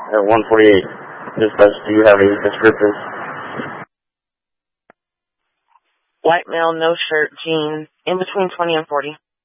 at 148. Dispatch, do you have a descriptive? White male, no shirt, jeans, in between 20 and 40.